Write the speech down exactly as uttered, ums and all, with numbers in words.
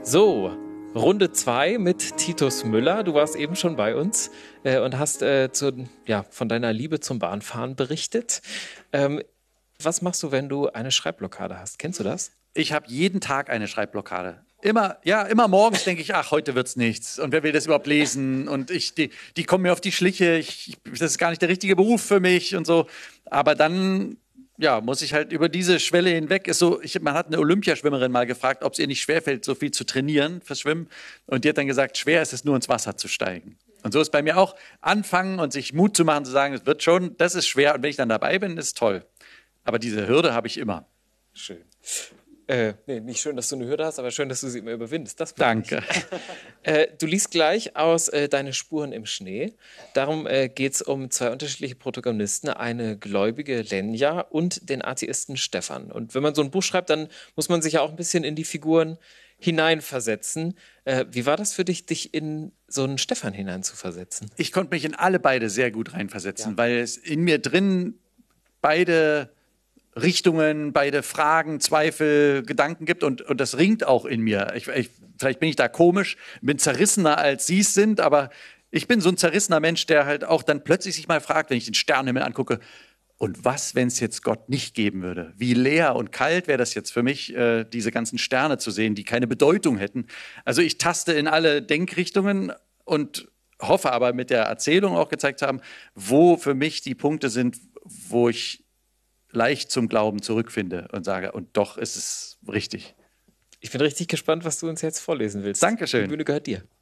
So, Runde zwei mit Titus Müller. Du warst eben schon bei uns äh, und hast äh, zu, ja, von deiner Liebe zum Bahnfahren berichtet. Ähm, was machst du, wenn du eine Schreibblockade hast? Kennst du das? Ich habe jeden Tag eine Schreibblockade. Immer, ja, immer morgens denke ich, ach, heute wird's nichts. Und wer will das überhaupt lesen? Und ich, die, die kommen mir auf die Schliche. Ich, das ist gar nicht der richtige Beruf für mich und so. Aber dann, ja, muss ich halt über diese Schwelle hinweg. Ist so, ich, man hat eine Olympiaschwimmerin mal gefragt, ob es ihr nicht schwerfällt, so viel zu trainieren fürs Schwimmen. Und die hat dann gesagt, schwer ist es nur ins Wasser zu steigen. Und so ist bei mir auch anfangen und sich Mut zu machen, zu sagen, es wird schon, das ist schwer. Und wenn ich dann dabei bin, ist toll. Aber diese Hürde habe ich immer. Schön. Äh, nee, nicht schön, dass du eine Hürde hast, aber schön, dass du sie immer überwindest. Das Danke. äh, du liest gleich aus äh, Deine Spuren im Schnee. Darum äh, geht es um zwei unterschiedliche Protagonisten, eine gläubige Lenja und den Atheisten Stefan. Und wenn man so ein Buch schreibt, dann muss man sich ja auch ein bisschen in die Figuren hineinversetzen. Äh, wie war das für dich, dich in so einen Stefan hineinzuversetzen? Ich konnte mich in alle beide sehr gut reinversetzen, Ja. weil es in mir drin beide Richtungen, beide Fragen, Zweifel, Gedanken gibt und, und das ringt auch in mir. Ich, ich, vielleicht bin ich da komisch, bin zerrissener als Sie es sind, aber ich bin so ein zerrissener Mensch, der halt auch dann plötzlich sich mal fragt, wenn ich den Sternenhimmel angucke, und was, wenn es jetzt Gott nicht geben würde? Wie leer und kalt wäre das jetzt für mich, äh, diese ganzen Sterne zu sehen, die keine Bedeutung hätten. Also ich taste in alle Denkrichtungen und hoffe aber mit der Erzählung auch gezeigt zu haben, wo für mich die Punkte sind, wo ich leicht zum Glauben zurückfinde und sage, und doch ist es richtig. Ich bin richtig gespannt, was du uns jetzt vorlesen willst. Dankeschön. Die Bühne gehört dir.